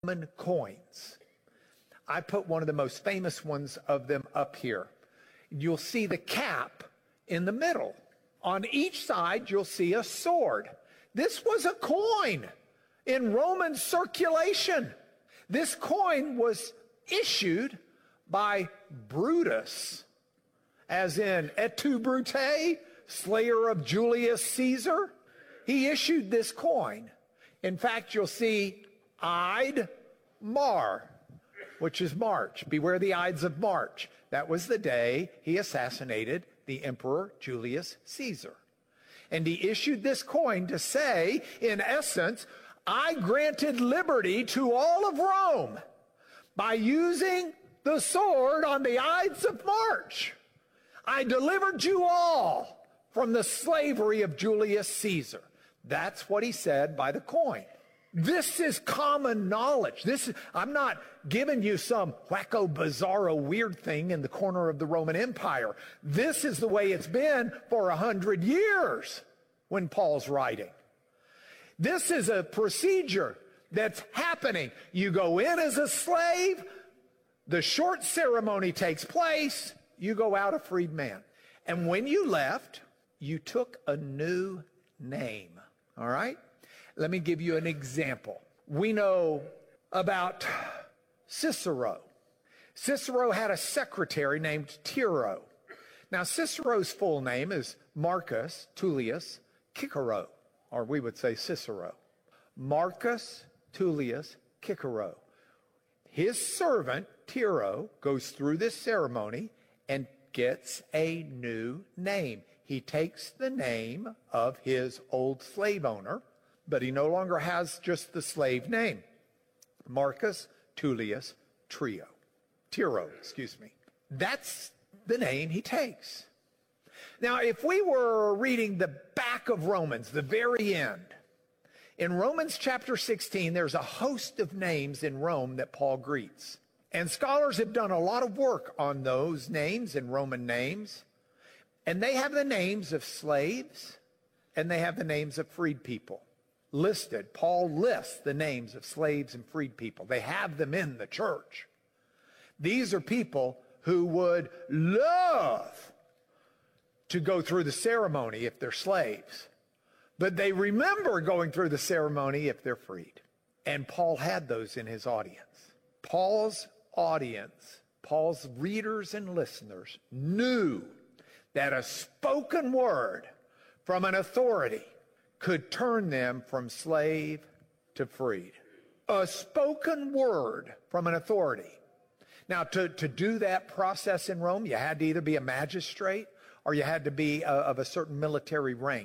Roman coins. I put one of the most famous ones of them up here. You'll see the cap in the middle. On each side, you'll see a sword. This was a coin in Roman circulation. This coin was issued by Brutus, as in et tu, Brute, slayer of Julius Caesar. He issued this coin. In fact, you'll see Ide Mar, which is March. Beware the Ides of March. That was the day he assassinated the Emperor Julius Caesar. And he issued this coin to say, in essence, I granted liberty to all of Rome by using the sword on the Ides of March. I delivered you all from the slavery of Julius Caesar. That's what he said by the coin. This is common knowledge. I'm not giving you some wacko, bizarro, weird thing in the corner of the Roman Empire. This is the way it's been for 100 years when Paul's writing. This is a procedure that's happening. You go in as a slave, the short ceremony takes place, you go out a freed man. And when you left, you took a new name. All right? Let me give you an example. We know about Cicero. Cicero had a secretary named Tiro. Now, Cicero's full name is Marcus Tullius Cicero, or we would say Cicero. Marcus Tullius Cicero. His servant, Tiro, goes through this ceremony and gets a new name. He takes the name of his old slave owner, but he no longer has just the slave name. Marcus Tullius Tiro. That's the name he takes. Now, if we were reading the back of Romans, the very end, in Romans chapter 16, there's a host of names in Rome that Paul greets. And scholars have done a lot of work on those names and Roman names. And they have the names of slaves and they have the names of freed people listed. Paul lists the names of slaves and freed people. They have them in the church. These are people who would love to go through the ceremony if they're slaves, but they remember going through the ceremony if they're freed. And Paul had those in his audience. Paul's audience, Paul's readers and listeners knew that a spoken word from an authority could turn them from slave to freed. A spoken word from an authority. Now, to do that process in Rome, you had to either be a magistrate or you had to be of a certain military rank.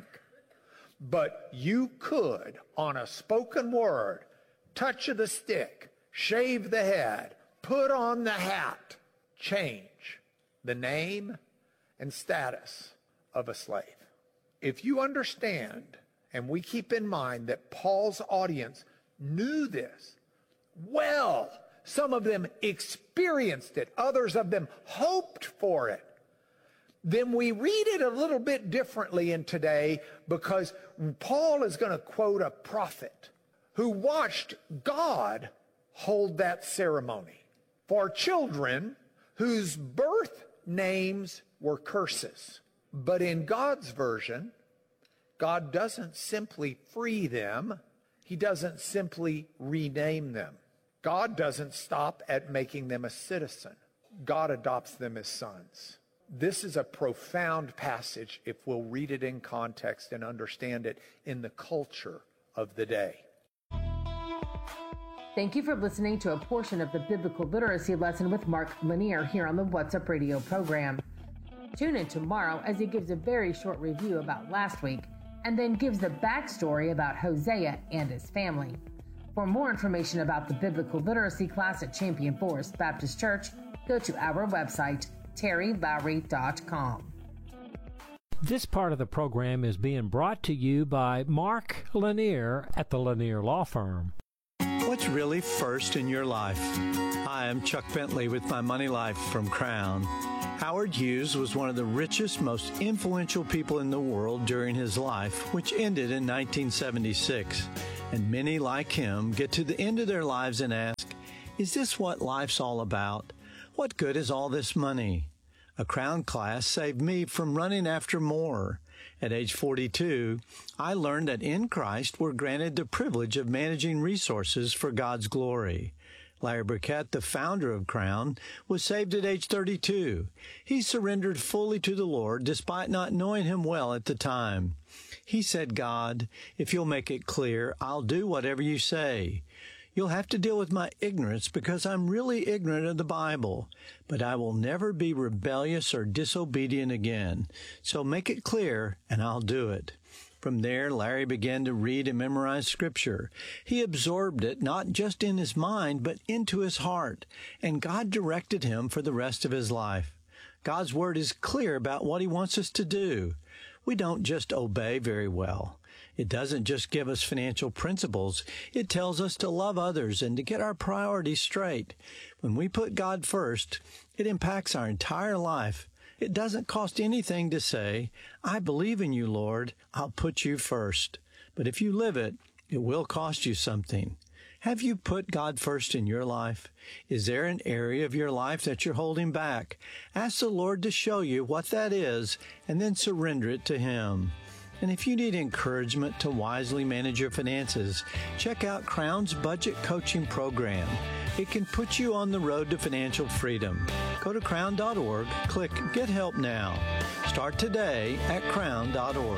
But you could, on a spoken word, touch of the stick, shave the head, put on the hat, change the name and status of a slave. If you understand, and we keep in mind that Paul's audience knew this well, some of them experienced it, others of them hoped for it, then we read it a little bit differently in today, because Paul is going to quote a prophet who watched God hold that ceremony for children whose birth names were curses. But in God's version, God doesn't simply free them. He doesn't simply rename them. God doesn't stop at making them a citizen. God adopts them as sons. This is a profound passage if we'll read it in context and understand it in the culture of the day. Thank you for listening to a portion of the Biblical Literacy Lesson with Mark Lanier here on the What's Up Radio program. Tune in tomorrow as he gives a very short review about last week and then gives the backstory about Hosea and his family. For more information about the Biblical Literacy class at Champion Forest Baptist Church, go to our website, terrylowry.com. This part of the program is being brought to you by Mark Lanier at the Lanier Law Firm. What's really first in your life? Hi, I'm Chuck Bentley with My Money Life from Crown. Howard Hughes was one of the richest, most influential people in the world during his life, which ended in 1976. And many like him get to the end of their lives and ask, is this what life's all about? What good is all this money? A Crown class saved me from running after more. At age 42, I learned that in Christ we're granted the privilege of managing resources for God's glory. Larry Burkett, the founder of Crown, was saved at age 32. He surrendered fully to the Lord despite not knowing him well at the time. He said, God, if you'll make it clear, I'll do whatever you say. You'll have to deal with my ignorance because I'm really ignorant of the Bible, but I will never be rebellious or disobedient again. So make it clear, and I'll do it. From there, Larry began to read and memorize Scripture. He absorbed it not just in his mind, but into his heart, and God directed him for the rest of his life. God's Word is clear about what He wants us to do. We don't just obey very well. It doesn't just give us financial principles. It tells us to love others and to get our priorities straight. When we put God first, it impacts our entire life. It doesn't cost anything to say, I believe in you, Lord. I'll put you first. But if you live it, it will cost you something. Have you put God first in your life? Is there an area of your life that you're holding back? Ask the Lord to show you what that is and then surrender it to Him. And if you need encouragement to wisely manage your finances, check out Crown's Budget Coaching Program. It can put you on the road to financial freedom. Go to crown.org, click Get Help Now. Start today at crown.org.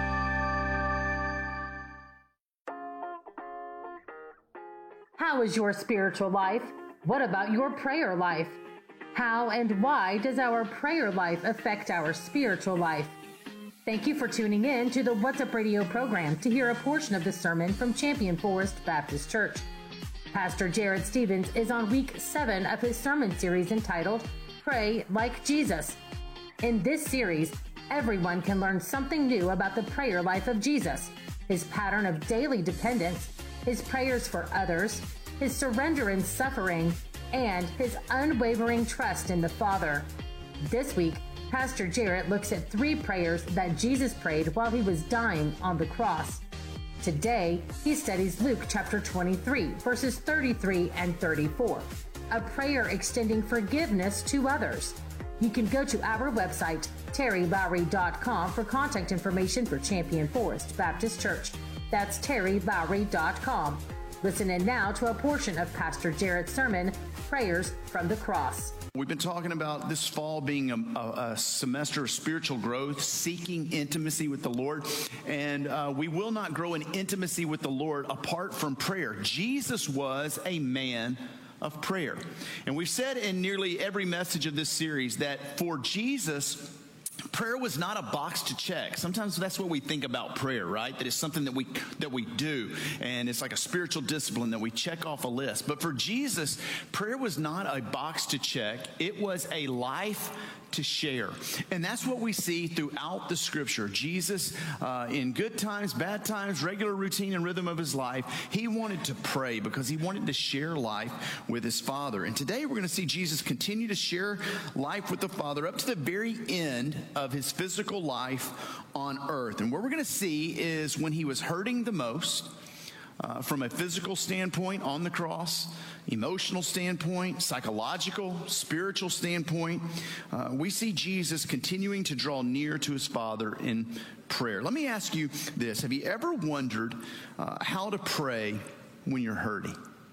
How is your spiritual life? What about your prayer life? How and why does our prayer life affect our spiritual life? Thank you for tuning in to the What's Up Radio program to hear a portion of the sermon from Champion Forest Baptist Church. Pastor Jared Stevens is on week 7 of his sermon series entitled Pray Like Jesus. In this series, everyone can learn something new about the prayer life of Jesus, his pattern of daily dependence, his prayers for others, his surrender in suffering, and his unwavering trust in the Father. This week, Pastor Jarrett looks at 3 prayers that Jesus prayed while he was dying on the cross. Today, he studies Luke chapter 23, verses 33 and 34, a prayer extending forgiveness to others. You can go to our website, terrylowry.com, for contact information for Champion Forest Baptist Church. That's terrylowry.com. Listen in now to a portion of Pastor Jarrett's sermon, Prayers from the Cross. We've been talking about this fall being a semester of spiritual growth, seeking intimacy with the Lord. And we will not grow in intimacy with the Lord apart from prayer. Jesus was a man of prayer. And we've said in nearly every message of this series that for Jesus, prayer was not a box to check. Sometimes that's what we think about prayer, right? That it's something that we do, and it's like a spiritual discipline that we check off a list. But for Jesus, prayer was not a box to check. It was a life to share. And that's what we see throughout the Scripture. Jesus, in good times, bad times, regular routine and rhythm of his life, he wanted to pray because he wanted to share life with his Father. And today we're going to see Jesus continue to share life with the Father up to the very end of his physical life on earth. And what we're going to see is when he was hurting the most, from a physical standpoint on the cross, emotional standpoint, psychological, spiritual standpoint, we see Jesus continuing to draw near to his Father in prayer. Let me ask you this. Have you ever wondered how to pray when you're hurting?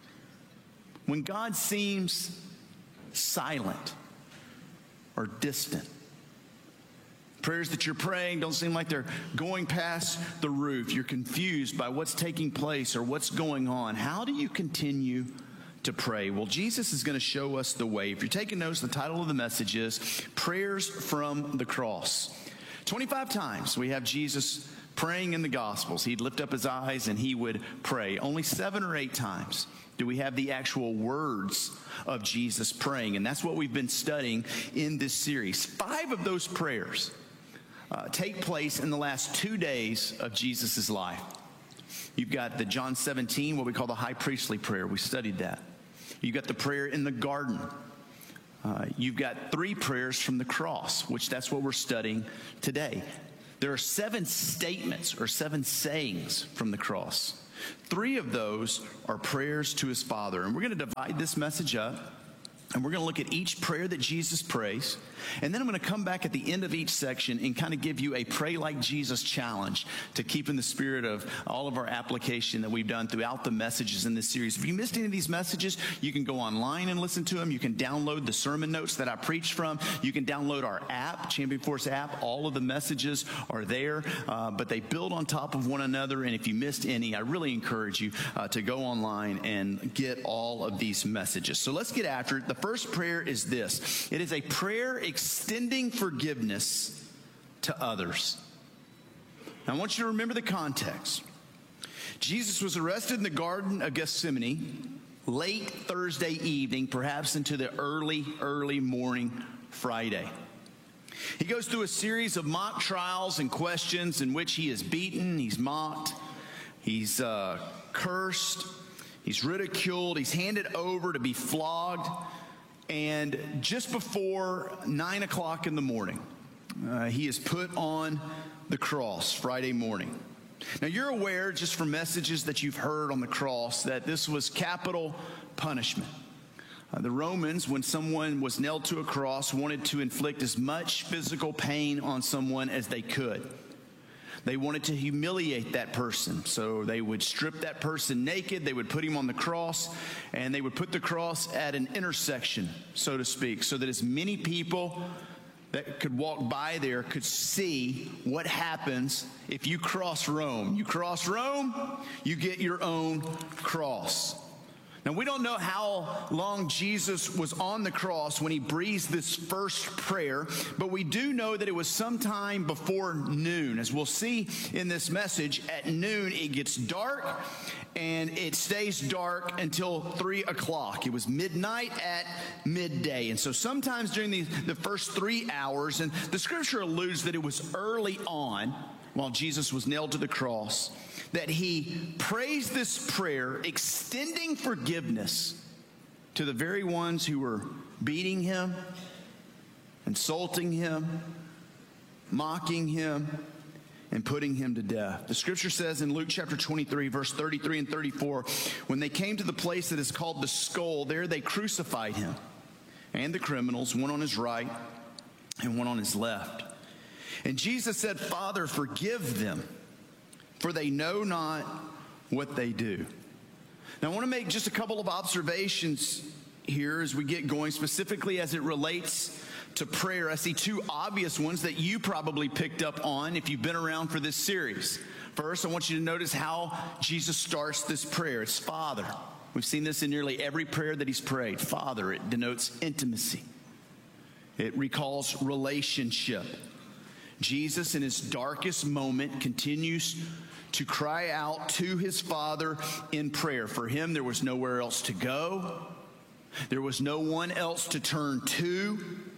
When God seems silent or distant? Prayers that you're praying don't seem like they're going past the roof. You're confused by what's taking place or what's going on. How do you continue to pray? Well, Jesus is going to show us the way. If you're taking notes, the title of the message is Prayers from the Cross. 25 times we have Jesus praying in the Gospels. He'd lift up his eyes and he would pray. Only 7 or 8 times do we have the actual words of Jesus praying. And that's what we've been studying in this series. 5 of those prayers take place in the last 2 days of Jesus' life. You've got the John 17, what we call the high priestly prayer. We studied that. You've got the prayer in the garden. You've got 3 prayers from the cross, which that's what we're studying today. There are 7 statements or 7 sayings from the cross. 3 of those are prayers to his Father. And we're going to divide this message up. And we're going to look at each prayer that Jesus prays. And then I'm going to come back at the end of each section and kind of give you a Pray Like Jesus challenge to keep in the spirit of all of our application that we've done throughout the messages in this series. If you missed any of these messages, you can go online and listen to them. You can download the sermon notes that I preached from. You can download our app, Champion Force app. All of the messages are there, but they build on top of one another. And if you missed any, I really encourage you to go online and get all of these messages. So let's get after it. The first prayer is this. It is a prayer extending forgiveness to others. Now, I want you to remember the context. Jesus was arrested in the Garden of Gethsemane late Thursday evening, perhaps into the early morning Friday. He goes through a series of mock trials and questions in which he is beaten, he's mocked, he's cursed, he's ridiculed, he's handed over to be flogged. And just before 9 o'clock in the morning, he is put on the cross Friday morning. Now, you're aware, just from messages that you've heard on the cross, that this was capital punishment. The Romans, when someone was nailed to a cross, wanted to inflict as much physical pain on someone as they could. They wanted to humiliate that person, so they would strip that person naked, they would put him on the cross, and they would put the cross at an intersection, so to speak, so that as many people that could walk by there could see what happens if you cross Rome. You cross Rome, you get your own cross. Now, we don't know how long Jesus was on the cross when he breathed this first prayer, but we do know that it was sometime before noon. As we'll see in this message, at noon it gets dark, and it stays dark until 3 o'clock. It was midnight at midday. And so sometimes during the first 3 hours, and the scripture alludes that it was early on, while Jesus was nailed to the cross, that he prays this prayer, extending forgiveness to the very ones who were beating him, insulting him, mocking him, and putting him to death. The scripture says in Luke chapter 23, verse 33 and 34, when they came to the place that is called the Skull, there they crucified him and the criminals, one on his right and one on his left. And Jesus said, Father, forgive them, for they know not what they do. Now, I want to make just a couple of observations here as we get going, specifically as it relates to prayer. I see 2 obvious ones that you probably picked up on if you've been around for this series. First, I want you to notice how Jesus starts this prayer. It's Father. We've seen this in nearly every prayer that he's prayed. Father, it denotes intimacy. It recalls relationship. Jesus, in his darkest moment, continues to cry out to his Father in prayer. For him, there was nowhere else to go. There was no one else to turn to.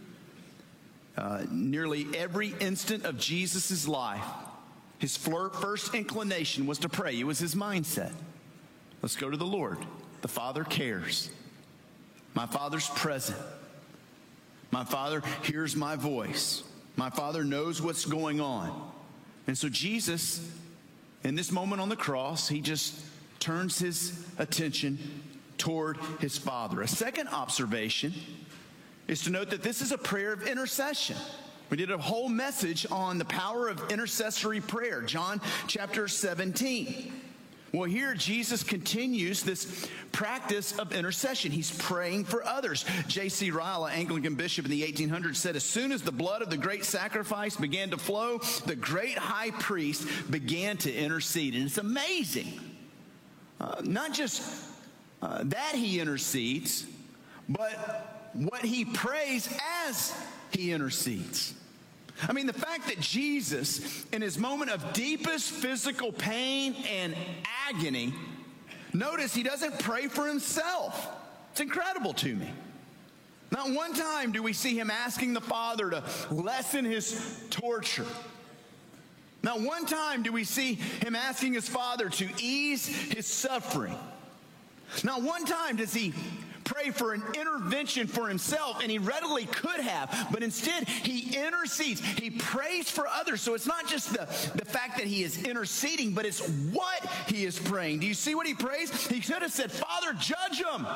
Nearly every instant of Jesus' life, his first inclination was to pray. It was his mindset. Let's go to the Lord. The Father cares. My Father's present. My Father hears my voice. My Father knows what's going on. And so Jesus, in this moment on the cross, he just turns his attention toward his Father. A second observation is to note that this is a prayer of intercession. We did a whole message on the power of intercessory prayer, John chapter 17. Well, here Jesus continues this practice of intercession. He's praying for others. J.C. Ryle, an Anglican bishop in the 1800s, said, as soon as the blood of the great sacrifice began to flow, the great high priest began to intercede. And it's amazing. Not just that he intercedes, but what he prays as he intercedes. I mean, the fact that Jesus, in his moment of deepest physical pain and agony, notice he doesn't pray for himself. It's incredible to me. Not one time do we see him asking the Father to lessen his torture. Not one time do we see him asking his Father to ease his suffering. Not one time does he pray pray for an intervention for himself, and he readily could have, but instead he intercedes. He prays for others. So it's not just the fact that he is interceding, but it's what he is praying. Do you see what he prays? He could have said, Father, judge them.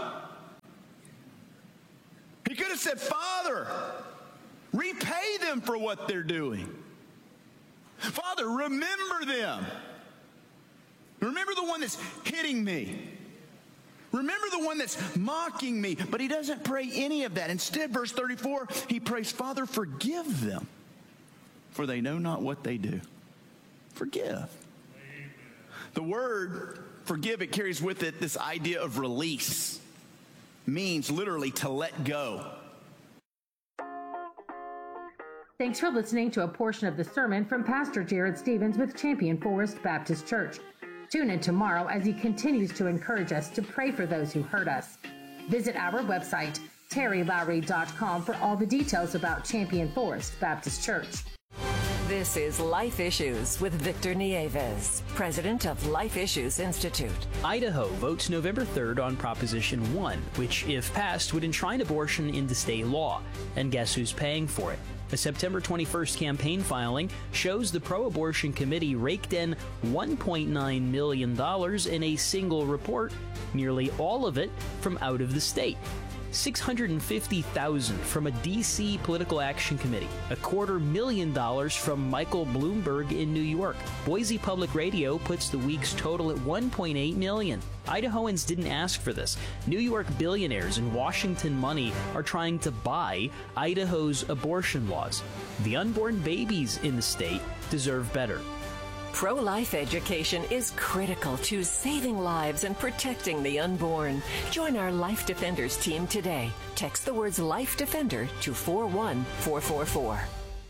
He could have said, Father, repay them for what they're doing. Father, remember them. Remember the one that's hitting me. Remember the one that's mocking me. But he doesn't pray any of that. Instead, verse 34, he prays, Father, forgive them, for they know not what they do. Forgive. Amen. The word forgive, it carries with it this idea of release. Means literally to let go. Thanks for listening to a portion of the sermon from Pastor Jared Stevens with Champion Forest Baptist Church. Tune in tomorrow as he continues to encourage us to pray for those who hurt us. Visit our website, terrylowry.com, for all the details about Champion Forest Baptist Church. This is Life Issues with Victor Nieves, president of Life Issues Institute. Idaho votes November 3rd on Proposition 1, which, if passed, would enshrine abortion into state law. And guess who's paying for it? A September 21st campaign filing shows the pro-abortion committee raked in $1.9 million in a single report, nearly all of it from out of the state. $650,000 from a D.C. political action committee, $250,000 from Michael Bloomberg in New York. Boise Public Radio puts the week's total at $1.8 million. Idahoans didn't ask for this. New York billionaires and Washington money are trying to buy Idaho's abortion laws. The unborn babies in the state deserve better. Pro-life education is critical to saving lives and protecting the unborn. Join our Life Defenders team today. Text the words Life Defender to 41444.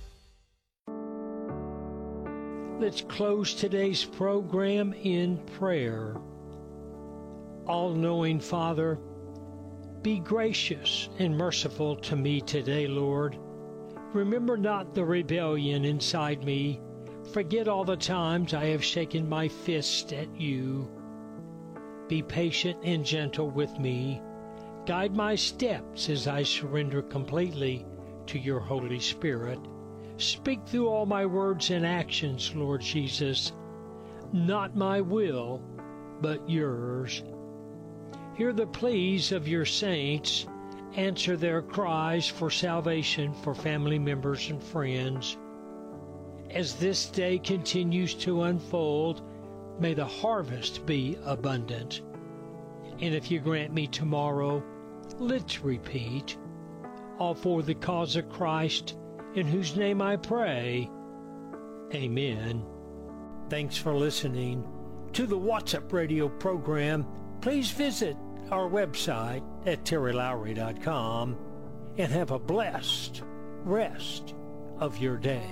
Let's close today's program in prayer. All-knowing Father, be gracious and merciful to me today, Lord. Remember not the rebellion inside me. Forget all the times I have shaken my fist at you. Be patient and gentle with me. Guide my steps as I surrender completely to your Holy Spirit. Speak through all my words and actions, Lord Jesus. Not my will, but yours. Hear the pleas of your saints. Answer their cries for salvation for family members and friends. As this day continues to unfold, may the harvest be abundant. And if you grant me tomorrow, let's repeat, all for the cause of Christ, in whose name I pray. Amen. Thanks for listening to the What's Up Radio program. Please visit our website at terrylowry.com and have a blessed rest of your day.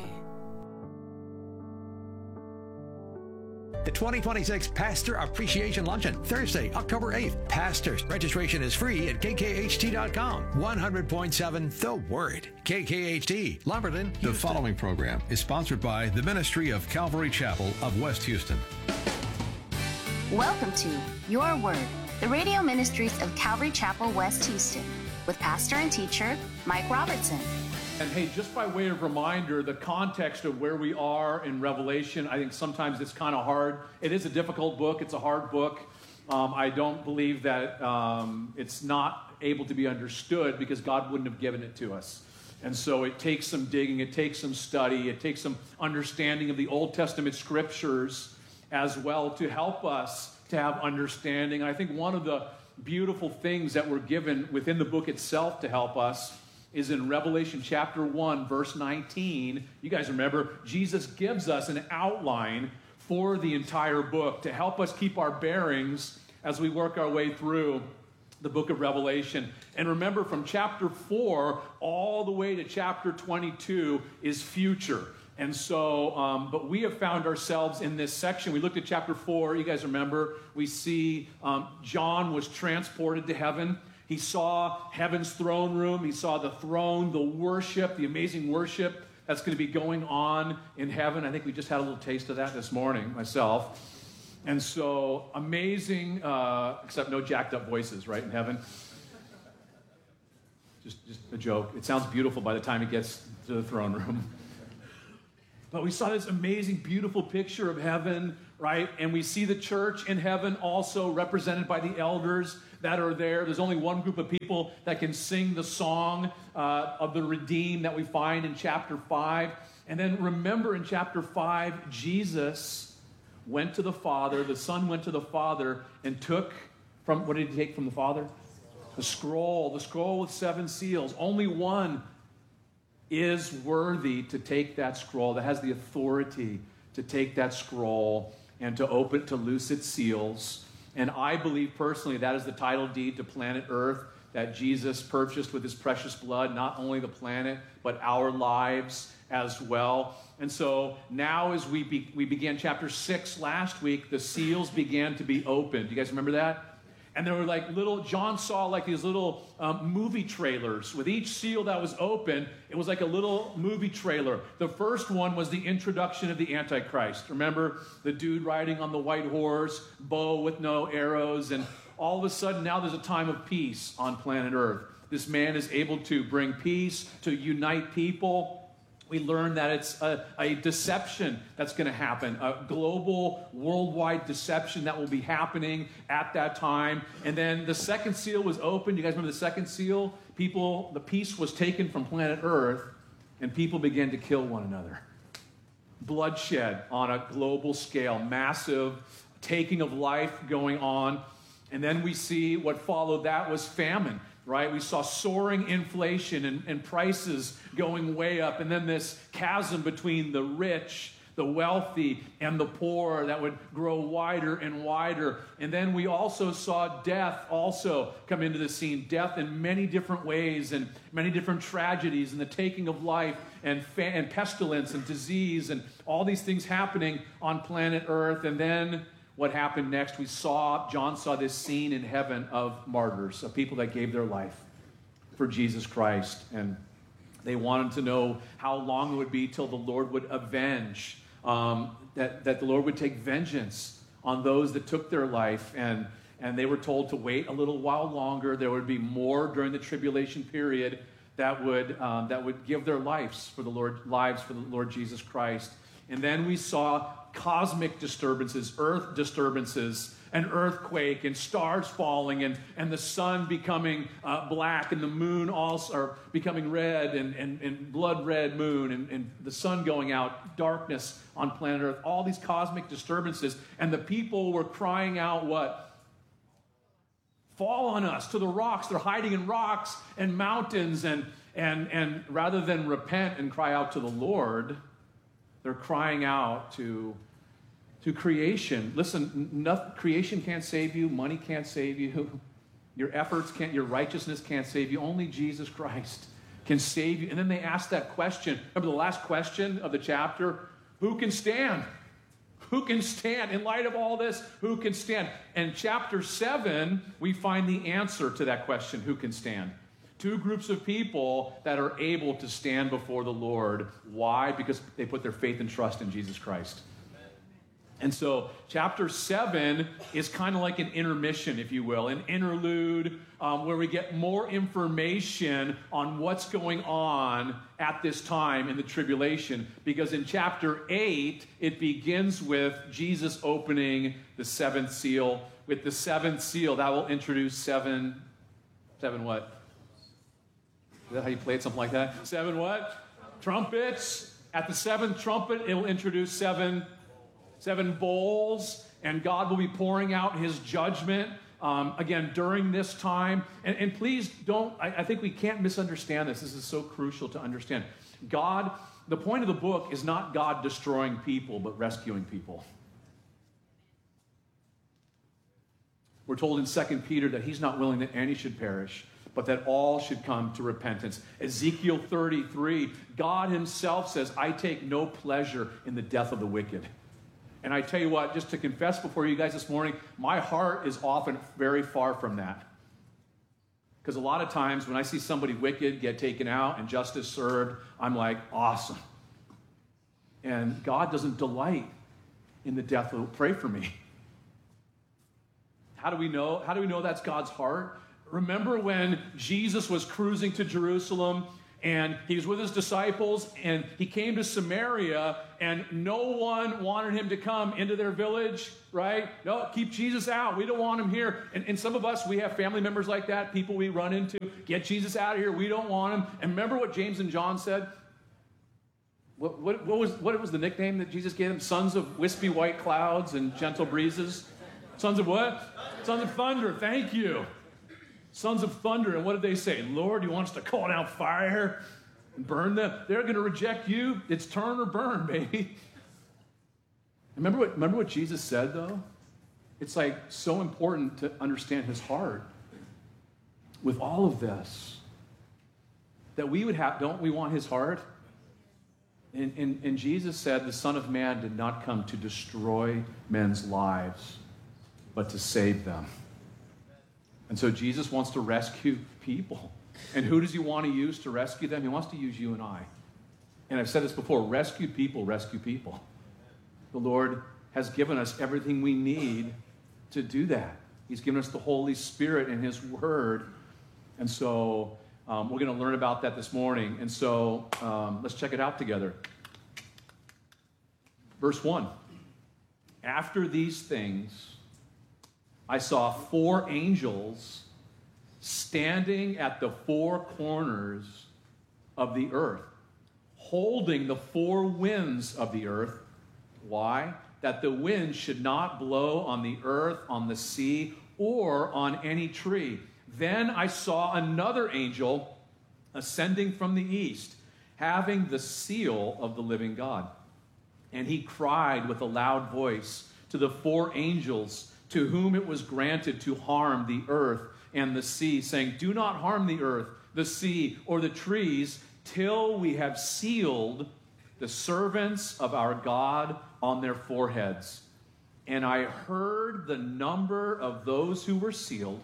The 2026 Pastor Appreciation Luncheon, Thursday, October 8th. Pastors, registration is free at kkht.com. 100.7 The Word. KKHT, Lumberton, Houston. The following program is sponsored by the Ministry of Calvary Chapel of West Houston. Welcome to Your Word, the radio ministries of Calvary Chapel, West Houston, with pastor and teacher Mike Robertson. And hey, just by way of reminder, the context of where we are in Revelation, I think sometimes it's kind of hard. It is a difficult book. It's a hard book. I don't believe that it's not able to be understood because God wouldn't have given it to us. And so it takes some digging, it takes some study, it takes some understanding of the Old Testament scriptures as well to help us to have understanding. And I think one of the beautiful things that we're given within the book itself to help us is in Revelation chapter 1, verse 19. You guys remember, Jesus gives us an outline for the entire book to help us keep our bearings as we work our way through the book of Revelation. And remember, from chapter 4 all the way to chapter 22 is future. And so, but we have found ourselves in this section. We looked at chapter 4. You guys remember, we see John was transported to heaven. He saw heaven's throne room. He saw the throne, the worship, the amazing worship that's going to be going on in heaven. I think we just had a little taste of that this morning, myself. And so amazing, except no jacked up voices, right, in heaven. Just a joke. It sounds beautiful by the time it gets to the throne room. But we saw this amazing, beautiful picture of heaven, right? And we see the church in heaven also represented by the elders that are there. There's only one group of people that can sing the song of the redeemed that we find in chapter 5. And then remember in chapter 5, Jesus went to the Father, the Son went to the Father and took from, what did he take from the Father? The scroll with 7 seals. Only one is worthy to take that scroll, that has the authority to take that scroll and to open, to loose its seals. And I believe personally that is the title deed to planet Earth that Jesus purchased with his precious blood, not only the planet, but our lives as well. And so now as we began chapter 6 last week, the seals began to be opened. Do you guys remember that? And there were like John saw like these little movie trailers. With each seal that was open, it was like a little movie trailer. The first one was the introduction of the Antichrist. Remember the dude riding on the white horse, bow with no arrows, and all of a sudden now there's a time of peace on planet Earth. This man is able to bring peace, to unite people. We learned that it's a deception that's going to happen, a global, worldwide deception that will be happening at that time. And then the second seal was opened. You guys remember the second seal? The peace was taken from planet Earth, and people began to kill one another. Bloodshed on a global scale, massive taking of life going on. And then we see what followed that was famine. Right? We saw soaring inflation and prices going way up. And then this chasm between the rich, the wealthy, and the poor that would grow wider and wider. And then we also saw death also come into the scene. Death in many different ways and many different tragedies and the taking of life and pestilence and disease and all these things happening on planet Earth. And then what happened next, John saw this scene in heaven of martyrs, of people that gave their life for Jesus Christ. And they wanted to know how long it would be till the Lord would avenge, that the Lord would take vengeance on those that took their life. And they were told to wait a little while longer. There would be more during the tribulation period that would give their lives for the Lord Jesus Christ. And then we saw cosmic disturbances, earth disturbances, an earthquake and stars falling and the sun becoming black and the moon also are becoming red and blood red moon and the sun going out, darkness on planet Earth, all these cosmic disturbances. And the people were crying out what? Fall on us, to the rocks. They're hiding in rocks and mountains and rather than repent and cry out to the Lord, they're crying out to creation. Listen, creation can't save you. Money can't save you. Your efforts can't, your righteousness can't save you. Only Jesus Christ can save you. And then they ask that question. Remember the last question of the chapter? Who can stand? Who can stand? In light of all this, who can stand? And chapter 7, we find the answer to that question, who can stand? 2 groups of people that are able to stand before the Lord. Why? Because they put their faith and trust in Jesus Christ. And so chapter 7 is kind of like an intermission, if you will, an interlude where we get more information on what's going on at this time in the tribulation. Because in chapter 8, it begins with Jesus opening the 7th seal. With the 7th seal, that will introduce seven what? Is that how you play it? Something like that? 7 what? Trumpets. At the 7th trumpet, it will introduce seven bowls, and God will be pouring out his judgment again during this time. And please don't, I think we can't misunderstand this. This is so crucial to understand. God, the point of the book is not God destroying people, but rescuing people. We're told in 2 Peter that he's not willing that any should perish, but that all should come to repentance. Ezekiel 33, God himself says, I take no pleasure in the death of the wicked. And I tell you what, just to confess before you guys this morning, my heart is often very far from that. Because a lot of times when I see somebody wicked get taken out and justice served, I'm like, awesome. And God doesn't delight in the death of, pray for me. How do we know? How do we know that's God's heart? Remember when Jesus was cruising to Jerusalem and he was with his disciples and he came to Samaria and no one wanted him to come into their village, right? No, keep Jesus out. We don't want him here. And some of us, we have family members like that, people we run into. Get Jesus out of here. We don't want him. And remember what James and John said? What was the nickname that Jesus gave them? Sons of wispy white clouds and gentle breezes? Sons of what? Sons of thunder. Thank you. Sons of thunder. And what did they say? Lord, you want us to call down fire and burn them? They're going to reject you. It's turn or burn, baby. Remember what Jesus said, though? It's like so important to understand his heart with all of this. That we would have, don't we want his heart? And Jesus said, the Son of Man did not come to destroy men's lives, but to save them. And so Jesus wants to rescue people. And who does he want to use to rescue them? He wants to use you and I. And I've said this before, rescue people, rescue people. The Lord has given us everything we need to do that. He's given us the Holy Spirit and his word. And so we're going to learn about that this morning. And so let's check it out together. Verse 1. After these things, I saw 4 angels standing at the 4 corners of the earth, holding the 4 winds of the earth. Why? That the wind should not blow on the earth, on the sea, or on any tree. Then I saw another angel ascending from the east, having the seal of the living God. And he cried with a loud voice to the 4 angels to whom it was granted to harm the earth and the sea, saying, do not harm the earth, the sea, or the trees, till we have sealed the servants of our God on their foreheads. And I heard the number of those who were sealed,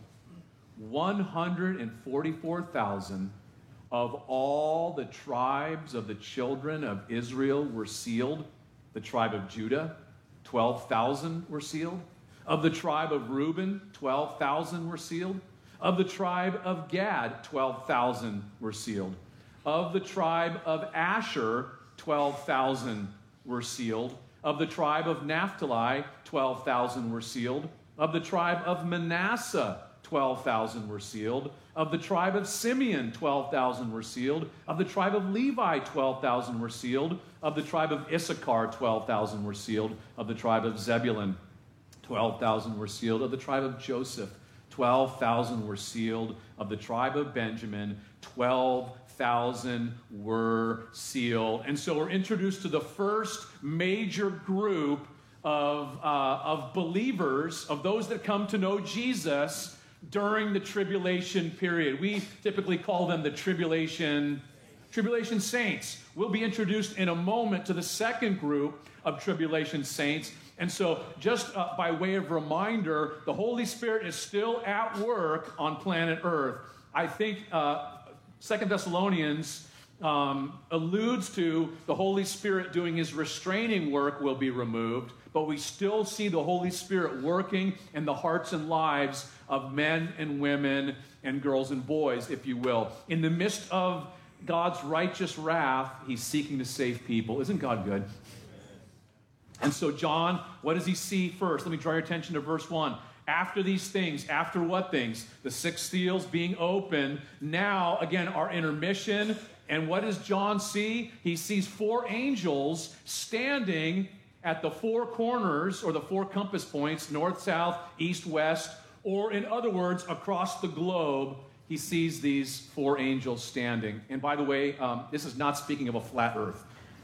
144,000 of all the tribes of the children of Israel were sealed. The tribe of Judah, 12,000 were sealed. Of the tribe of Reuben, 12,000 were sealed. Of the tribe of Gad, 12,000 were sealed. Of the tribe of Asher, 12,000 were sealed. Of the tribe of Naphtali, 12,000 were sealed. Of the tribe of Manasseh, 12,000 were sealed. Of the tribe of Simeon, 12,000 were sealed. Of the tribe of Levi, 12,000 were sealed. Of the tribe of Issachar, 12,000 were sealed. Of the tribe of Zebulun, 12,000 were sealed. Of the tribe of Joseph, 12,000 were sealed. Of the tribe of Benjamin, 12,000 were sealed. And so we're introduced to the first major group of believers, of those that come to know Jesus during the tribulation period. We typically call them the tribulation saints. We'll be introduced in a moment to the second group of tribulation saints. And so just by way of reminder, the Holy Spirit is still at work on planet Earth. I think 2 Thessalonians alludes to the Holy Spirit doing his restraining work will be removed, but we still see the Holy Spirit working in the hearts and lives of men and women and girls and boys, if you will. In the midst of God's righteous wrath, he's seeking to save people. Isn't God good? And so John, what does he see first? Let me draw your attention to verse 1. After these things, after what things? The 6 seals being opened. Now, again, our intermission. And what does John see? He sees 4 angels standing at the 4 corners, or the 4 compass points, north, south, east, west, or in other words, across the globe. He sees these 4 angels standing. And by the way, this is not speaking of a flat earth.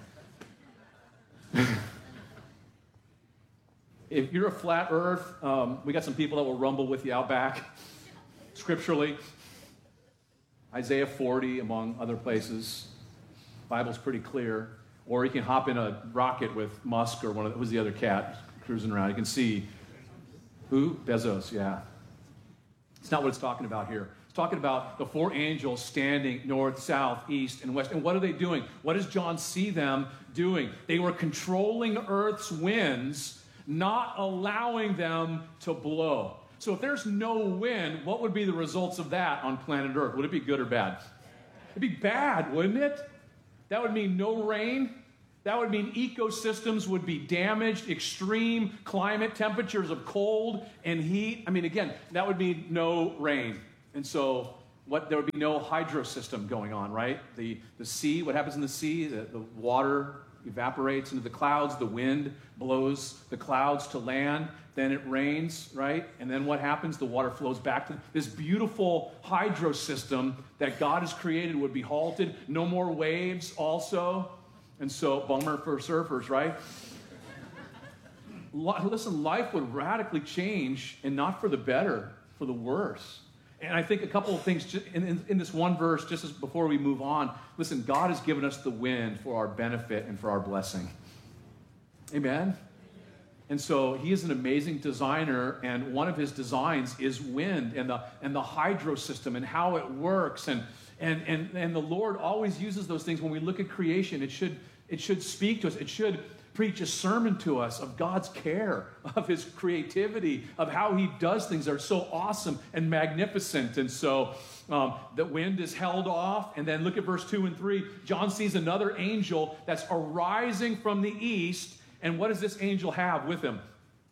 If you're a flat earth, we got some people that will rumble with you out back, scripturally. Isaiah 40, among other places. Bible's pretty clear. Or you can hop in a rocket with Musk or who's the other cat cruising around. You can see who? Bezos, yeah. It's not what it's talking about here. It's talking about the 4 angels standing north, south, east, and west. And what are they doing? What does John see them doing? They were controlling Earth's winds, not allowing them to blow. So if there's no wind, what would be the results of that on planet Earth? Would it be good or bad? It'd be bad, wouldn't it? That would mean no rain. That would mean ecosystems would be damaged, extreme climate temperatures of cold and heat. I mean, again, that would mean no rain. And so there would be no hydro system going on, right? The sea, what happens in the sea? The water evaporates into the clouds. The wind blows the clouds to land. Then it rains, right? And then what happens? The water flows back to this beautiful hydro system that God has created would be halted. No more waves also. And so, bummer for surfers, right? Listen, life would radically change, and not for the better, for the worse. And I think a couple of things in this one verse, just as before we move on. Listen, God has given us the wind for our benefit and for our blessing. Amen? And so he is an amazing designer, and one of his designs is wind and the hydro system and how it works. And the Lord always uses those things. When we look at creation, it should speak to us. It should preach a sermon to us of God's care, of his creativity, of how he does things that are so awesome and magnificent. And so the wind is held off. And then look at verse 2 and 3. John sees another angel that's arising from the east. And what does this angel have with him?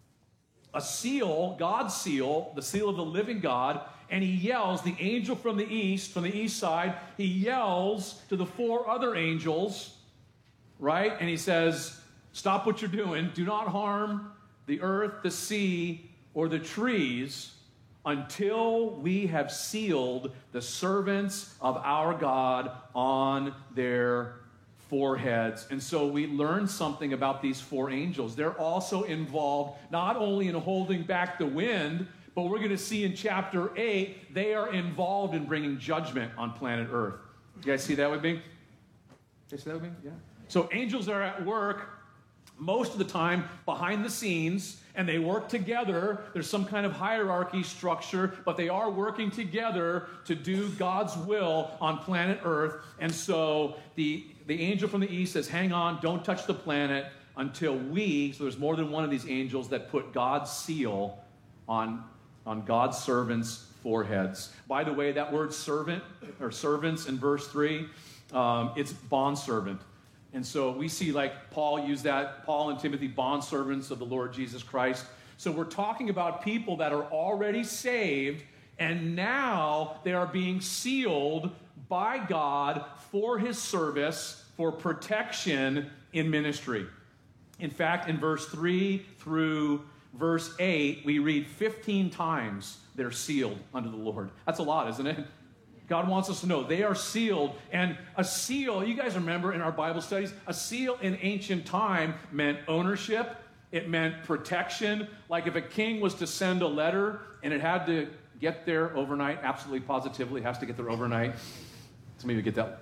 A seal, God's seal, the seal of the living God. And he yells, the angel from the east side, he yells to the four other angels, right? And he says, stop what you're doing. Do not harm the earth, the sea, or the trees until we have sealed the servants of our God on their foreheads. And so we learn something about these four angels. They're also involved not only in holding back the wind, but we're going to see in chapter 8, they are involved in bringing judgment on planet Earth. You guys see that with me? You guys see that with me? Yeah. So angels are at work most of the time behind the scenes, and they work together. There's some kind of hierarchy structure, but they are working together to do God's will on planet Earth. And so the angel from the east says, hang on, don't touch the planet until so there's more than one of these angels that put God's seal on God's servants' foreheads. By the way, that word servant or servants in verse 3, it's bondservant. And so we see like Paul use that, Paul and Timothy, bondservants of the Lord Jesus Christ. So we're talking about people that are already saved, and now they are being sealed by God for his service, for protection in ministry. In fact, in verse 3 through verse 8, we read 15 times they're sealed unto the Lord. That's a lot, isn't it? God wants us to know they are sealed. And a seal, you guys remember in our Bible studies, a seal in ancient time meant ownership. It meant protection. Like if a king was to send a letter and it had to get there overnight, absolutely positively has to get there overnight. Some of you get that.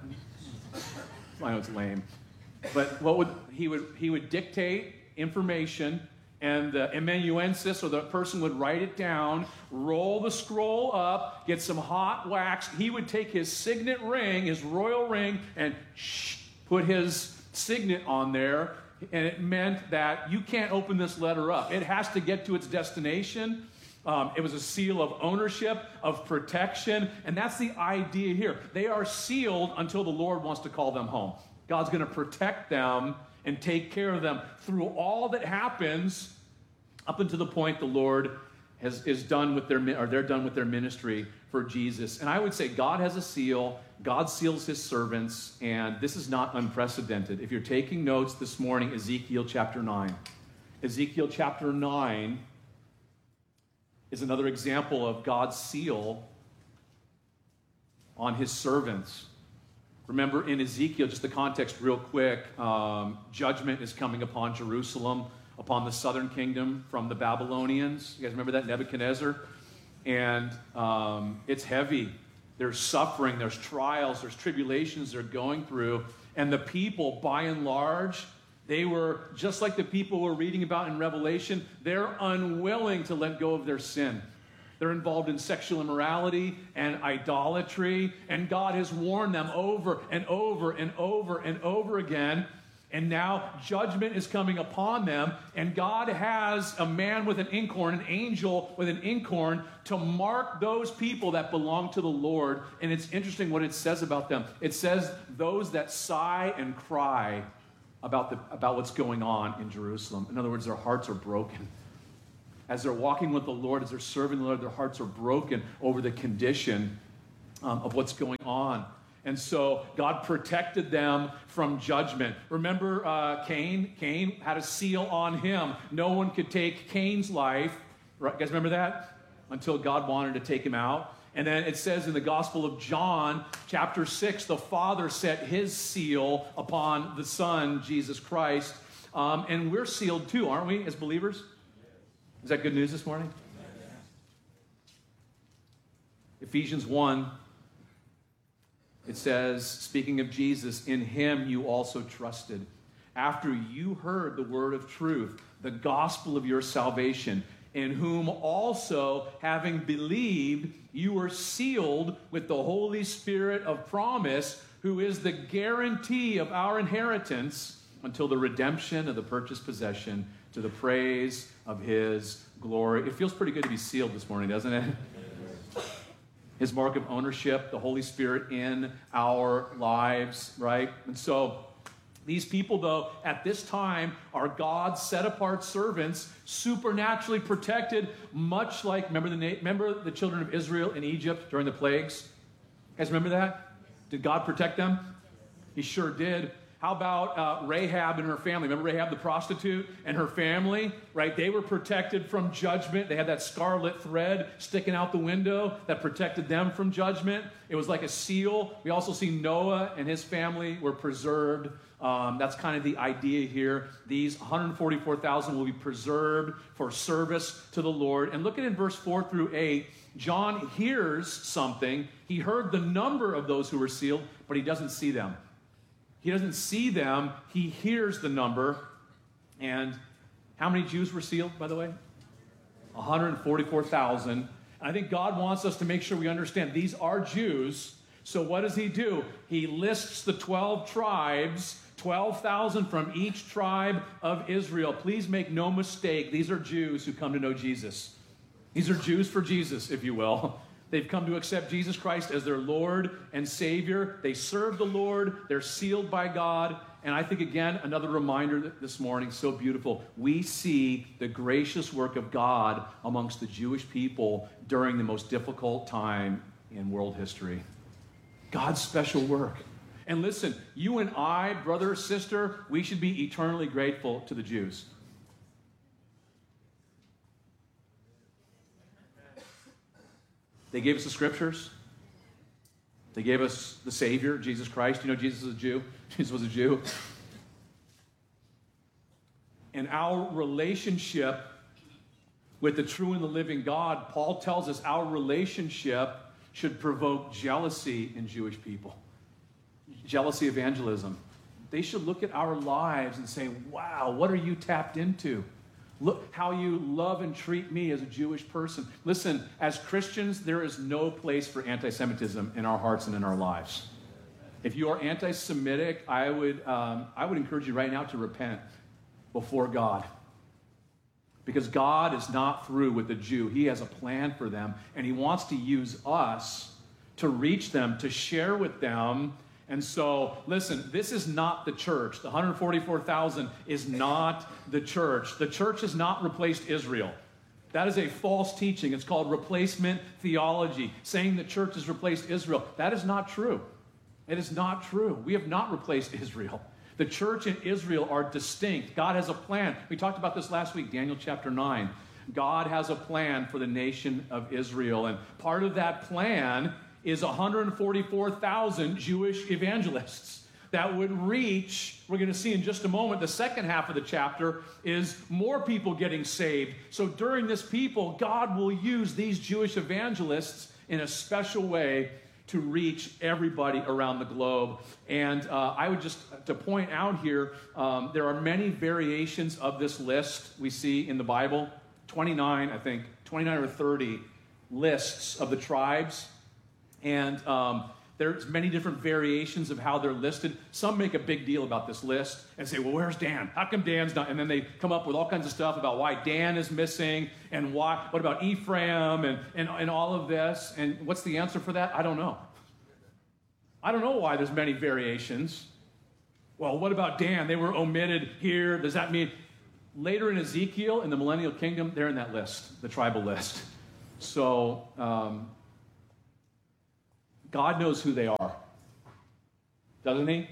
I know it's lame. But he would dictate information, and the amanuensis, or the person, would write it down, roll the scroll up, get some hot wax. He would take his signet ring, his royal ring, and put his signet on there. And it meant that you can't open this letter up. It has to get to its destination. It was a seal of ownership, of protection. And that's the idea here. They are sealed until the Lord wants to call them home. God's going to protect them and take care of them through all that happens up until the point the Lord is done with they're done with their ministry for Jesus. And I would say God has a seal. God seals his servants, and this is not unprecedented. If you're taking notes this morning, Ezekiel chapter 9. Ezekiel chapter 9 is another example of God's seal on his servants. Remember in Ezekiel, just the context real quick, judgment is coming upon Jerusalem, upon the southern kingdom from the Babylonians. You guys remember that, Nebuchadnezzar? And it's heavy. There's suffering, there's trials, there's tribulations they're going through. And the people, by and large, they were, just like the people we're reading about in Revelation, they're unwilling to let go of their sin. They're involved in sexual immorality and idolatry, and God has warned them over and over and over and over again. And now judgment is coming upon them, and God has a man with an inkhorn, an angel with an inkhorn, to mark those people that belong to the Lord. And it's interesting what it says about them. It says those that sigh and cry about what's going on in Jerusalem. In other words, their hearts are broken. As they're walking with the Lord, as they're serving the Lord, their hearts are broken over the condition of what's going on. And so God protected them from judgment. Remember Cain? Cain had a seal on him. No one could take Cain's life. Right? You guys remember that? Until God wanted to take him out. And then it says in the Gospel of John, chapter 6, the Father set his seal upon the Son, Jesus Christ. And we're sealed too, aren't we, as believers? Is that good news this morning? Ephesians 1, it says, speaking of Jesus, in him you also trusted. After you heard the word of truth, the gospel of your salvation, in whom also, having believed, you were sealed with the Holy Spirit of promise, who is the guarantee of our inheritance until the redemption of the purchased possession, to the praise of his glory. It feels pretty good to be sealed this morning, doesn't it? His mark of ownership, the Holy Spirit in our lives, right? And so these people, though, at this time are God's set-apart servants, supernaturally protected, much like, remember the children of Israel in Egypt during the plagues? You guys remember that? Did God protect them? He sure did. How about Rahab and her family? Remember Rahab the prostitute and her family, right? They were protected from judgment. They had that scarlet thread sticking out the window that protected them from judgment. It was like a seal. We also see Noah and his family were preserved. That's kind of the idea here. These 144,000 will be preserved for service to the Lord. And look at in verse 4 through 8. John hears something. He heard the number of those who were sealed, but he doesn't see them. He doesn't see them. He hears the number. And how many Jews were sealed, by the way? 144,000. I think God wants us to make sure we understand these are Jews. So what does he do? He lists the 12 tribes, 12,000 from each tribe of Israel. Please make no mistake. These are Jews who come to know Jesus. These are Jews for Jesus, if you will. They've come to accept Jesus Christ as their Lord and Savior. They serve the Lord. They're sealed by God. And I think, again, another reminder this morning, so beautiful. We see the gracious work of God amongst the Jewish people during the most difficult time in world history. God's special work. And listen, you and I, brother or sister, we should be eternally grateful to the Jews. They gave us the scriptures. They gave us the Savior, Jesus Christ. You know, Jesus is a Jew. Jesus was a Jew. And our relationship with the true and the living God, Paul tells us our relationship should provoke jealousy in Jewish people. Jealousy evangelism. They should look at our lives and say, wow, what are you tapped into? Look how you love and treat me as a Jewish person. Listen, as Christians, there is no place for anti-Semitism in our hearts and in our lives. If you are anti-Semitic, I would encourage you right now to repent before God. Because God is not through with the Jew. He has a plan for them, and he wants to use us to reach them, to share with them. And so, listen, this is not the church. The 144,000 is not the church. The church has not replaced Israel. That is a false teaching. It's called replacement theology, saying the church has replaced Israel. That is not true. It is not true. We have not replaced Israel. The church and Israel are distinct. God has a plan. We talked about this last week, Daniel chapter 9. God has a plan for the nation of Israel. And part of that plan is 144,000 Jewish evangelists that would reach, we're going to see in just a moment, the second half of the chapter is more people getting saved. So during this people, God will use these Jewish evangelists in a special way to reach everybody around the globe. And I would just, to point out here, there are many variations of this list we see in the Bible. 29 or 30 lists of the tribes. And There's many different variations of how they're listed. Some make a big deal about this list and say, well, where's Dan? How come Dan's not? And then they come up with all kinds of stuff about why Dan is missing and what about Ephraim and all of this. And what's the answer for that? I don't know. I don't know why there's many variations. Well, what about Dan? They were omitted here. Does that mean later in Ezekiel, in the millennial kingdom, they're in that list, the tribal list. So God knows who they are, doesn't he?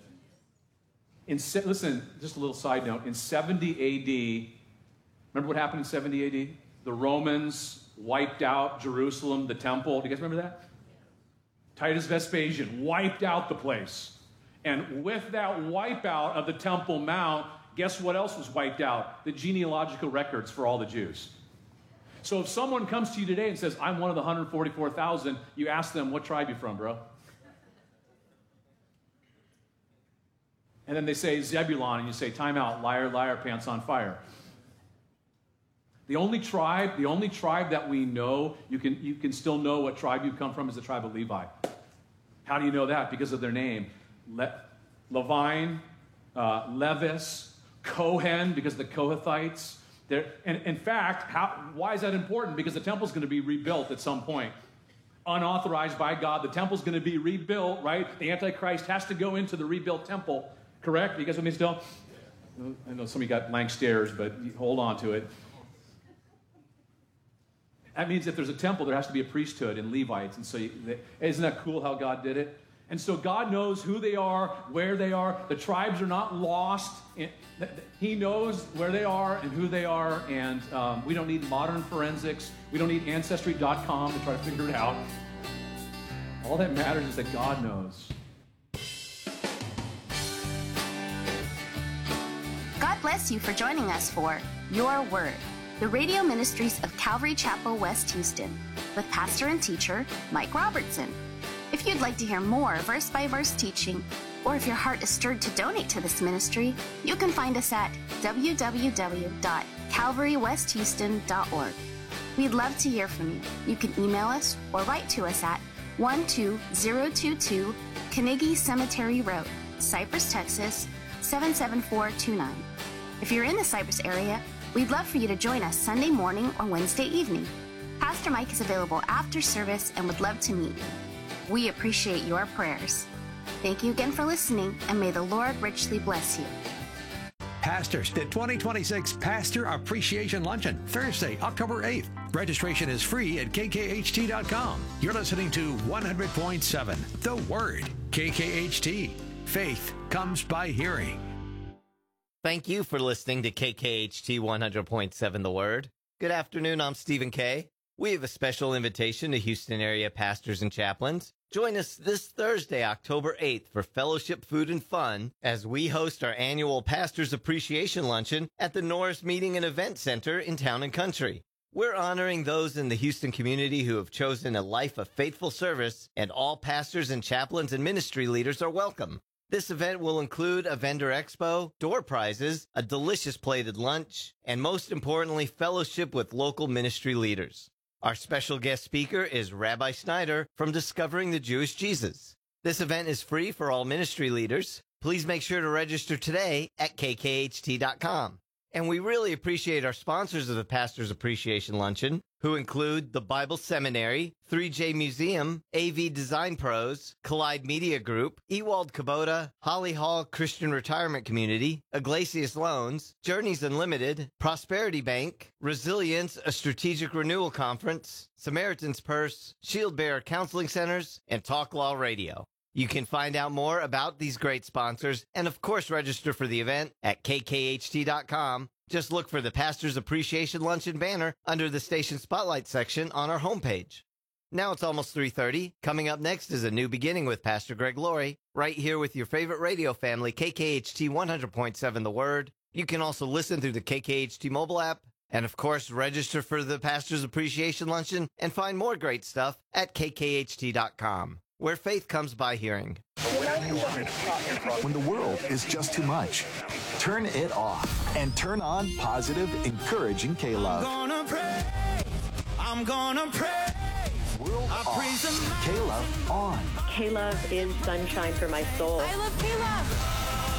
Listen, just a little side note. In 70 A.D., remember what happened in 70 A.D.? The Romans wiped out Jerusalem, the temple. Do you guys remember that? Titus Vespasian wiped out the place. And with that wipeout of the Temple Mount, guess what else was wiped out? The genealogical records for all the Jews. So if someone comes to you today and says, I'm one of the 144,000, you ask them, what tribe you from, bro? And then they say Zebulon, and you say, time out, liar, liar, pants on fire. The only tribe that we know, you can still know what tribe you come from, is the tribe of Levi. How do you know that? Because of their name. Levine, Levis, Cohen, because of the Kohathites. And in fact, why is that important? Because the temple's going to be rebuilt at some point. Unauthorized by God, the temple's going to be rebuilt, right? The Antichrist has to go into the rebuilt temple, correct? You guys with me still? I know some of you got blank stares, but hold on to it. That means if there's a temple, there has to be a priesthood and Levites. And so isn't that cool how God did it? And so God knows who they are, where they are. The tribes are not lost. He knows where they are and who they are. And we don't need modern forensics. We don't need Ancestry.com to try to figure it out. All that matters is that God knows. God bless you for joining us for Your Word, the radio ministries of Calvary Chapel, West Houston, with pastor and teacher Mike Robertson. If you'd like to hear more verse-by-verse teaching, or if your heart is stirred to donate to this ministry, you can find us at www.calvarywesthouston.org. We'd love to hear from you. You can email us or write to us at 12022 Carnegie Cemetery Road, Cypress, Texas, 77429. If you're in the Cypress area, we'd love for you to join us Sunday morning or Wednesday evening. Pastor Mike is available after service and would love to meet you. We appreciate your prayers. Thank you again for listening, and may the Lord richly bless you. Pastors, the 2026 Pastor Appreciation Luncheon, Thursday, October 8th. Registration is free at kkht.com. You're listening to 100.7 The Word, KKHT. Faith comes by hearing. Thank you for listening to KKHT 100.7 The Word. Good afternoon, I'm Stephen Kay. We have a special invitation to Houston area pastors and chaplains. Join us this Thursday, October 8th for fellowship, food, and fun as we host our annual Pastors Appreciation Luncheon at the Norris Meeting and Event Center in Town and Country. We're honoring those in the Houston community who have chosen a life of faithful service, and all pastors and chaplains and ministry leaders are welcome. This event will include a vendor expo, door prizes, a delicious plated lunch, and most importantly, fellowship with local ministry leaders. Our special guest speaker is Rabbi Snyder from Discovering the Jewish Jesus. This event is free for all ministry leaders. Please make sure to register today at kkht.com. And we really appreciate our sponsors of the Pastors Appreciation Luncheon, who include the Bible Seminary, 3J Museum, AV Design Pros, Collide Media Group, Ewald Kubota, Holly Hall Christian Retirement Community, Iglesias Loans, Journeys Unlimited, Prosperity Bank, Resilience, a Strategic Renewal Conference, Samaritan's Purse, Shield Bearer Counseling Centers, and Talk Law Radio. You can find out more about these great sponsors and, of course, register for the event at kkht.com. Just look for the Pastors Appreciation Luncheon banner under the Station Spotlight section on our homepage. Now it's almost 3:30. Coming up next is A New Beginning with Pastor Greg Laurie, right here with your favorite radio family, KKHT 100.7 The Word. You can also listen through the KKHT mobile app. And, of course, register for the Pastors Appreciation Luncheon and find more great stuff at kkht.com. Where faith comes by hearing. When the world is just too much, turn it off and turn on positive, encouraging K-Love. I'm gonna praise world off. K-Love on. K-Love is sunshine for my soul. I love K-Love.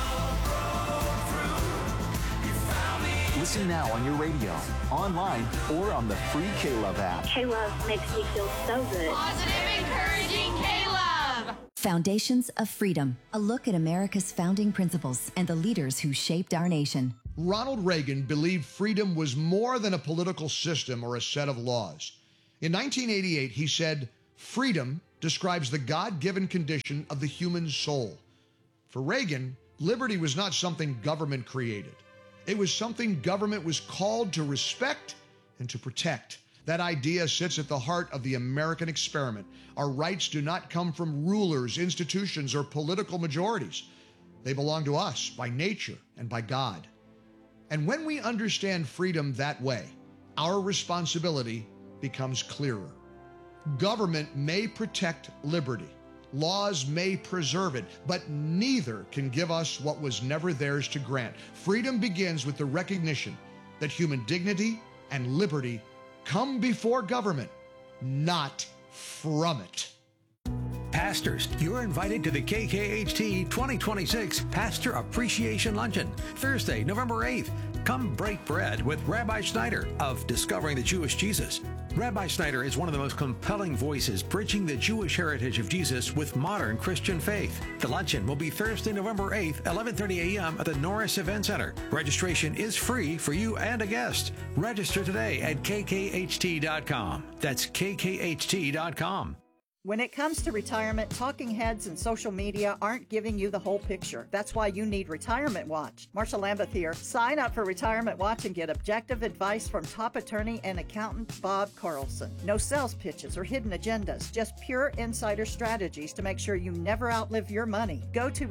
Listen now on your radio, online, or on the free K-Love app. K-Love makes me feel so good. Positive, encouraging K-Love. Foundations of Freedom, a look at America's founding principles and the leaders who shaped our nation. Ronald Reagan believed freedom was more than a political system or a set of laws. In 1988, he said, "Freedom describes the God-given condition of the human soul." For Reagan, liberty was not something government created. It was something government was called to respect and to protect. That idea sits at the heart of the American experiment. Our rights do not come from rulers, institutions, or political majorities. They belong to us by nature and by God. And when we understand freedom that way, our responsibility becomes clearer. Government may protect liberty. Laws may preserve it, but neither can give us what was never theirs to grant. Freedom begins with the recognition that human dignity and liberty come before government, not from it. Pastors, you're invited to the KKHT 2026 Pastor Appreciation Luncheon, Thursday, November 8th. Come break bread with Rabbi Schneider of Discovering the Jewish Jesus. Rabbi Schneider is one of the most compelling voices bridging the Jewish heritage of Jesus with modern Christian faith. The luncheon will be Thursday, November 8th, 11:30 a.m. at the Norris Event Center. Registration is free for you and a guest. Register today at kkht.com. That's kkht.com. When it comes to retirement, talking heads and social media aren't giving you the whole picture. That's why you need Retirement Watch. Marsha Lambeth here. Sign up for Retirement Watch and get objective advice from top attorney and accountant Bob Carlson. No sales pitches or hidden agendas, just pure insider strategies to make sure you never outlive your money. Go to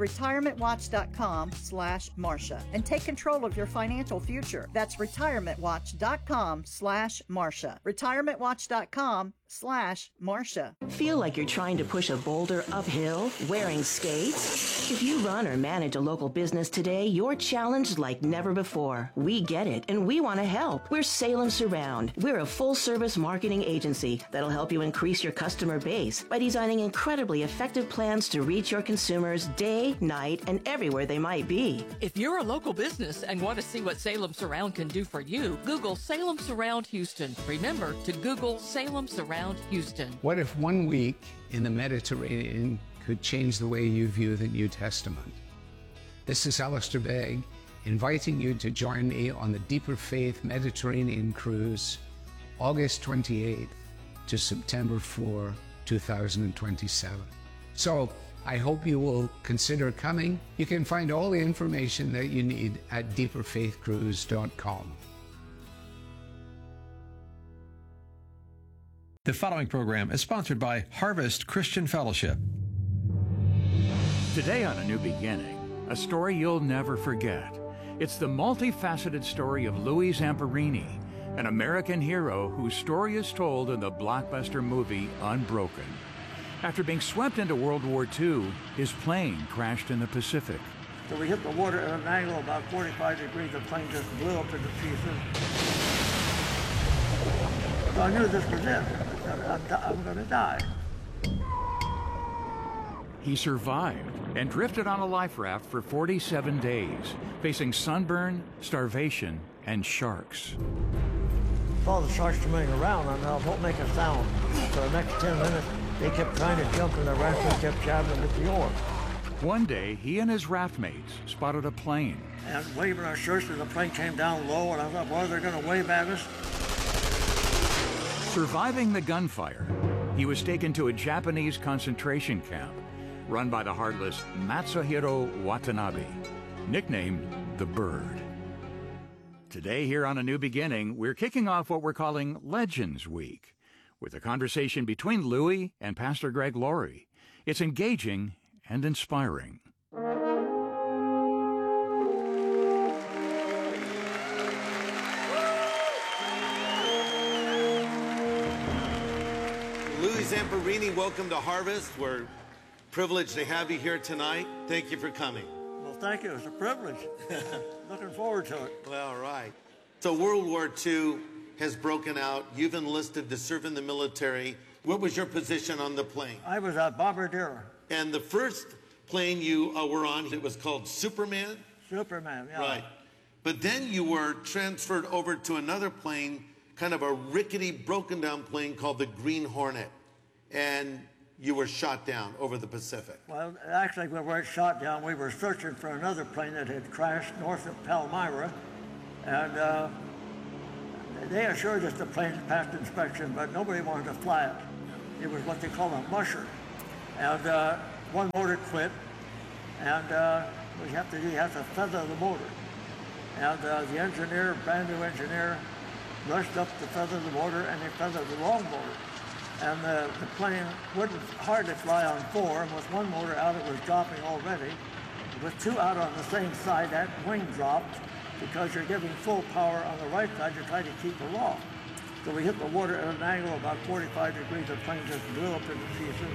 retirementwatch.com/Marsha and take control of your financial future. That's retirementwatch.com/Marsha. retirementwatch.com/Marsha. Feel like you're trying to push a boulder uphill wearing skates? If you run or manage a local business today, you're challenged like never before. We get it, and we want to help. We're Salem Surround. We're a full-service marketing agency that'll help you increase your customer base by designing incredibly effective plans to reach your consumers day, night, and everywhere they might be. If you're a local business and want to see what Salem Surround can do for you, Google Salem Surround Houston. Remember to Google Salem Surround Houston. What if 1 week in the Mediterranean could change the way you view the New Testament? This is Alistair Begg, inviting you to join me on the Deeper Faith Mediterranean Cruise, August 28th to September 4, 2027. So I hope you will consider coming. You can find all the information that you need at deeperfaithcruise.com. The following program is sponsored by Harvest Christian Fellowship. Today on A New Beginning, a story you'll never forget. It's the multifaceted story of Louis Zamperini, an American hero whose story is told in the blockbuster movie Unbroken. After being swept into World War II, his plane crashed in the Pacific. So we hit the water at an angle of about 45 degrees. The plane just blew up into pieces. So I knew this was it. I'm going to die. He survived and drifted on a life raft for 47 days, facing sunburn, starvation, and sharks. All the sharks swimming around, and I won't make a sound. For the next 10 minutes, they kept trying to jump in the raft and kept jabbing with the oar. One day, he and his raft mates spotted a plane. And waving our shirts as the plane came down low, and I thought, boy, they're going to wave at us. Surviving the gunfire, he was taken to a Japanese concentration camp run by the heartless Matsuhiro Watanabe, nicknamed the Bird. Today here on A New Beginning, we're kicking off what we're calling Legends Week with a conversation between Louis and Pastor Greg Laurie. It's engaging and inspiring. Louis Zamperini, welcome to Harvest. We're privileged to have you here tonight. Thank you for coming. Well, thank you. It's a privilege. Looking forward to it. Well, all right. So World War II has broken out. You've enlisted to serve in the military. What was your position on the plane? I was a bombardier. And the first plane you were on, it was called Superman? Superman, yeah. Right. But then you were transferred over to another plane, kind of a rickety, broken down plane called the Green Hornet. And you were shot down over the Pacific. Well, actually, we weren't shot down. We were searching for another plane that had crashed north of Palmyra. And they assured us the plane passed inspection, but nobody wanted to fly it. It was what they call a musher. And one motor quit, and what you have to do, you have to feather the motor. And the engineer, brand new engineer, rushed up to feather the motor, and they feathered the wrong motor. And the plane wouldn't hardly fly on 4, and with one motor out, it was dropping already. With 2 out on the same side, that wing dropped because you're giving full power on the right side to try to keep aloft. So we hit the water at an angle of about 45 degrees. The plane just blew up into pieces.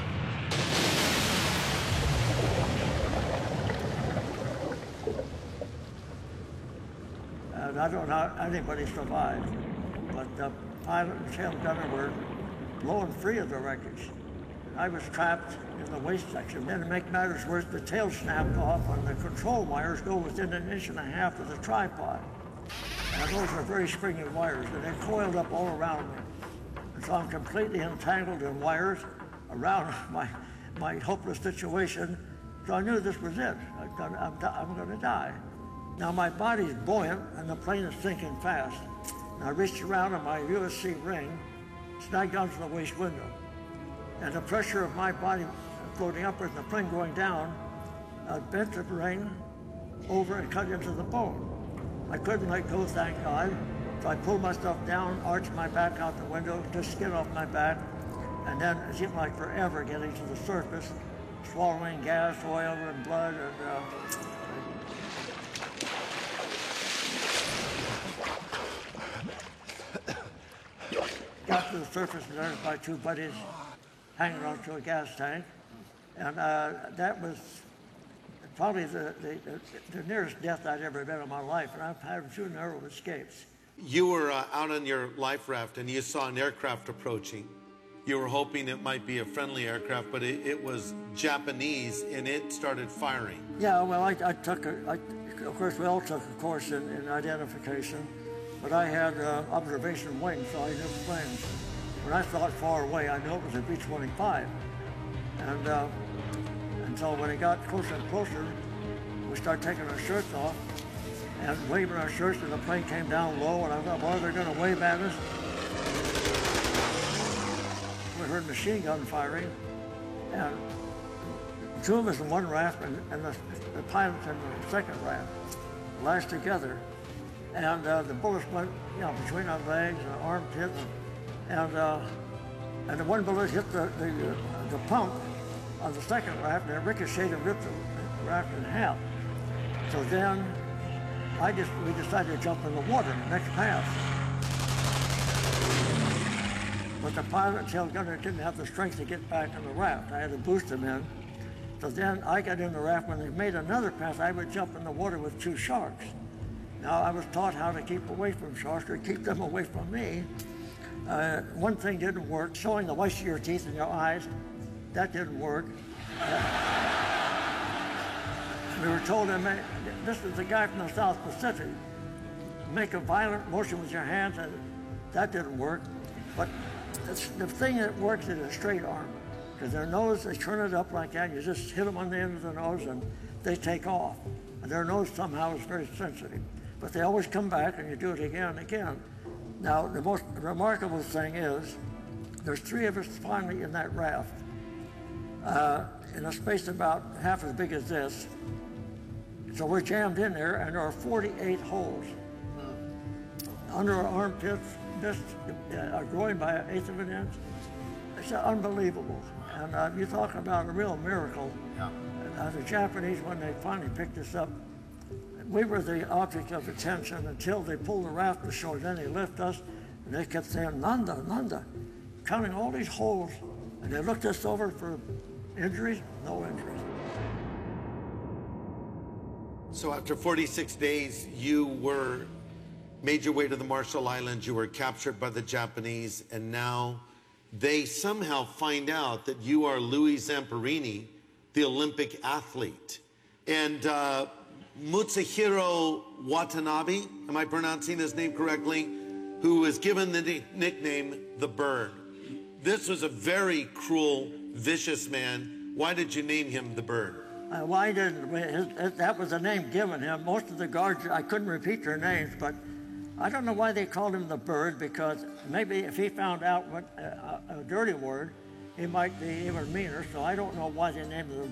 And I don't know how anybody survived, but the pilot and tail gunner were blowing free of the wreckage. I was trapped in the waist section. Then to make matters worse, the tail snapped off and the control wires go within 1.5 inches of the tripod. And those are very springy wires, and they coiled up all around me. And so I'm completely entangled in wires around my hopeless situation. So I knew this was it. I'm going to die. Now my body's buoyant and the plane is sinking fast. And I reached around on my USC ring, snagged onto the waist window. And the pressure of my body floating upwards and the plane going down bent the ring over and cut into the bone. I couldn't let go, thank God. So I pulled myself down, arched my back out the window, took skin off my back, and then it seemed like forever getting to the surface, swallowing gas, oil, and blood, and got to the surface, and there's my 2 buddies hanging onto a gas tank. And that was probably the nearest death I'd ever been in my life, and I've had a few narrow escapes. You were out on your life raft and you saw an aircraft approaching. You were hoping it might be a friendly aircraft, but it was Japanese and it started firing. Yeah, well, I took, of course, we all took a course in identification, but I had observation wings, so I knew planes. When I saw it far away, I knew it was a B-25. And so when it got closer and closer, we started taking our shirts off and waving our shirts, and the plane came down low, and I thought, well, they're going to wave at us. We heard machine gun firing, and 2 of us in one raft, and the pilots in the second raft lashed together. And the bullets went, between our legs and our armpits, and the one bullet hit the pump on the second raft, and it ricocheted and ripped the raft in half. So then we decided to jump in the water, the next pass. But the pilot and tail gunner didn't have the strength to get back in the raft. I had to boost them in. So then I got in the raft. When they made another pass, I would jump in the water with 2 sharks. Now, I was taught how to keep away from sharks or keep them away from me. One thing didn't work, showing the whites of your teeth and your eyes. That didn't work. We were told, this is the guy from the South Pacific. Make a violent motion with your hands, and that didn't work. But the thing that works is a straight arm. Because their nose, they turn it up like that, you just hit them on the end of the nose, and they take off. And their nose somehow is very sensitive. But they always come back, and you do it again and again. Now, the most remarkable thing is, there's 3 of us finally in that raft. In a space about half as big as this. So we're jammed in there, and there are 48 holes. Under our armpits, are growing by 1/8 of an inch. It's unbelievable. And you talk about a real miracle. Yeah. The Japanese, when they finally picked us up, we were the object of attention until they pulled the raft ashore. Then they lifted us, and they kept saying, Nanda, Nanda, counting all these holes. And they looked us over for injuries, no injuries. So after 46 days, you made your way to the Marshall Islands. You were captured by the Japanese, and now they somehow find out that you are Louis Zamperini, the Olympic athlete. And Mutsuhiro Watanabe, am I pronouncing his name correctly, who was given the nickname the Bird. This was a very cruel, vicious man. Why did you name him the Bird? Why didn't that was a name given him. Most of the guards, I couldn't repeat their names, but I don't know why they called him the Bird, because maybe if he found out what a dirty word, he might be even meaner. So I don't know why they named him the